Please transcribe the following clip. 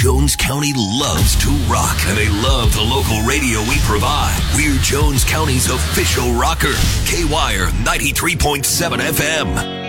Jones County loves to rock, and they love the local radio we provide. We're Jones County's official rocker. K-Wire 93.7 FM.